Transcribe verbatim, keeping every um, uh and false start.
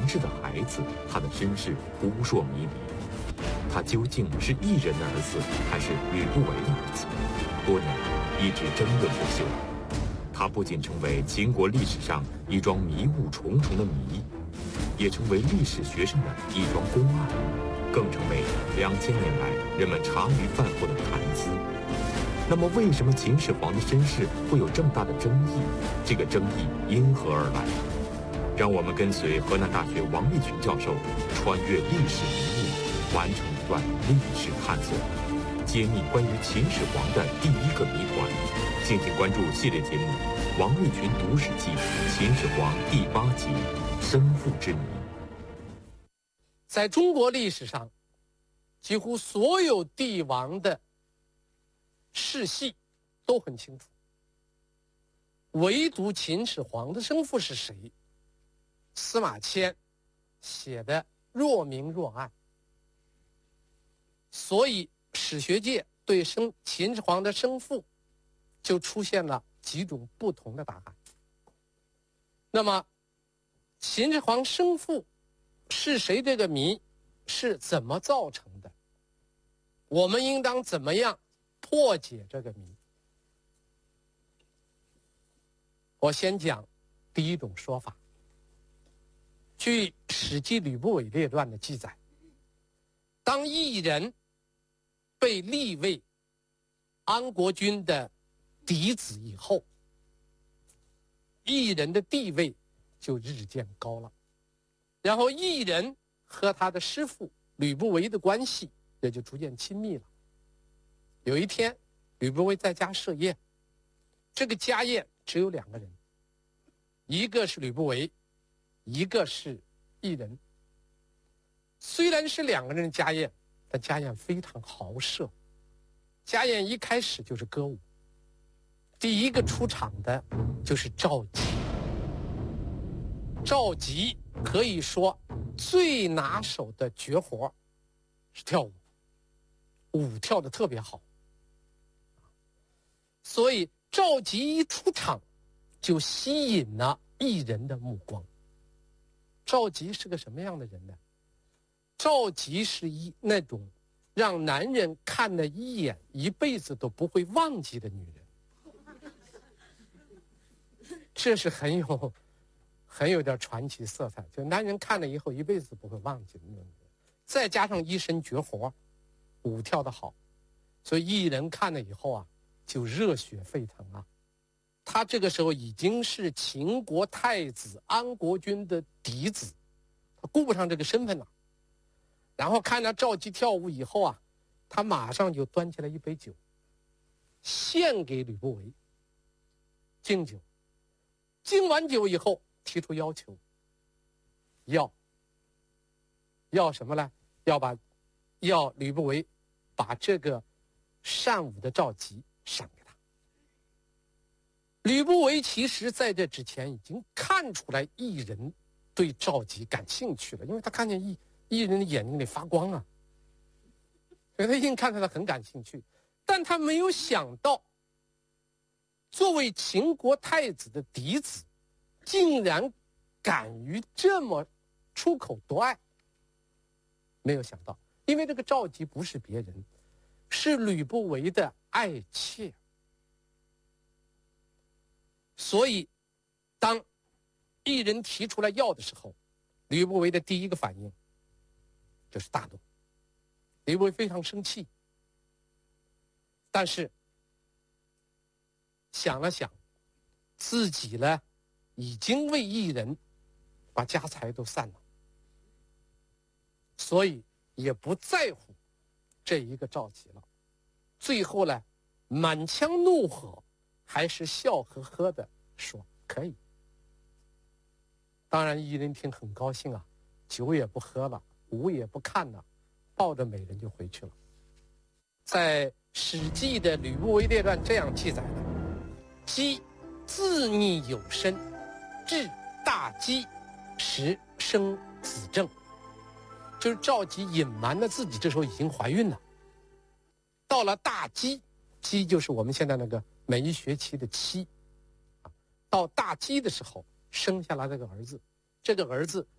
氏的孩子，他的身世扑朔迷离。他究竟是异人的儿子，还是吕不韦的儿子？多年来一直争论不休。他不仅成为秦国历史上一桩迷雾重重的谜，也成为历史学上的一桩公案，更成为两千年来人们茶余饭后的谈资。那么，为什么秦始皇的身世会有这么大的争议？这个争议因何而来？让我们跟随河南大学王立群教授，穿越历史迷雾，完成一段历史探索，揭秘关于秦始皇的第一个谜团。敬请关注系列节目《王立群读史记·秦始皇》第八集《生父之谜》。 在中国历史上，几乎所有帝王的世系都很清楚，唯独秦始皇的生父是谁，司马迁写的若明若暗。所以史学界对生秦始皇的生父就出现了几种不同的答案。那么秦始皇生父是谁这个谜是怎么造成的？我们应当怎么样破解这个谜？我先讲第一种说法。据《史记·吕不韦列传》的记载，当异人被立为安国君的嫡子以后，异人的地位就日渐高了，然后异人和他的师父吕不韦的关系也就逐渐亲密了。有一天，吕不韦在家设宴，这个家宴只有两个人，一个是吕不韦，一个是异人。虽然是两个人的家宴，但家宴非常豪奢。家宴一开始就是歌舞，第一个出场的就是赵佶。赵佶可以说最拿手的绝活是跳舞，舞跳得特别好。所以赵佶一出场就吸引了异人的目光。赵佶是个什么样的人呢？赵佶是一那种让男人看了一眼一辈子都不会忘记的女人，这是很有很有点传奇色彩，就男人看了以后一辈子不会忘记的那种女人。再加上一身绝活，舞跳得好，所以异人看了以后啊，就热血沸腾啊。他这个时候已经是秦国太子安国君的嫡子，他顾不上这个身份了。然后看到赵佶跳舞以后啊，他马上就端起来一杯酒，献给吕不韦，敬酒。敬完酒以后，提出要求，要要什么呢？要把要吕不韦把这个善舞的赵佶赏给他。吕不韦其实在这之前已经看出来异人对赵佶感兴趣了，因为他看见异异人的眼睛里发光啊，所以他一定看出来很感兴趣。但他没有想到，作为秦国太子的嫡子，竟然敢于这么出口夺爱。没有想到，因为这个赵佶不是别人，是吕不韦的爱妾。所以当异人提出来要的时候，吕不韦的第一个反应就是大怒。吕不韦非常生气，但是想了想，自己呢已经为异人把家财都散了，所以也不在乎这一个赵佶了。最后呢，满腔怒火还是笑呵呵的说可以。当然异人听很高兴啊，酒也不喝了，舞也不看了，抱着美人就回去了。在《史记》的《吕不韦列传》这样记载的：姬自逆有身，至大姬时生子正。就是赵佶隐瞒了自己这时候已经怀孕了。到了大姬，姬就是我们现在那个每一学期的期，到大姬的时候生下来这个儿子，这个儿子